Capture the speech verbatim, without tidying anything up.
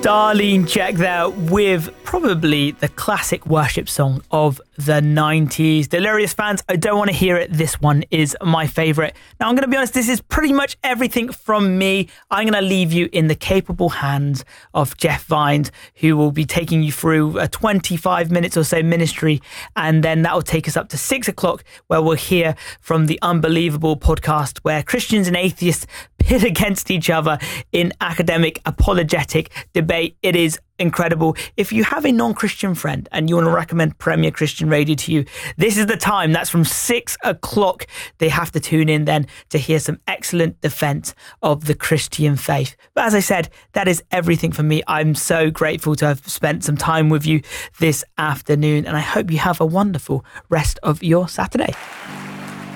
Darlene Zschech there with probably the classic worship song of the nineties. Delirious fans, I don't want to hear it. This one is my favourite. Now, I'm going to be honest, this is pretty much everything from me. I'm going to leave you in the capable hands of Jeff Vines, who will be taking you through a twenty-five minutes or so ministry. And then that will take us up to six o'clock, where we'll hear from the Unbelievable podcast, where Christians and atheists pit against each other in academic apologetic debate. It is incredible. If you have a non-Christian friend and you want to recommend Premier Christian Radio to you, this is the time. That's from six o'clock. They have to tune in then to hear some excellent defense of the Christian faith. But as I said, that is everything for me. I'm so grateful to have spent some time with you this afternoon, and I hope you have a wonderful rest of your Saturday.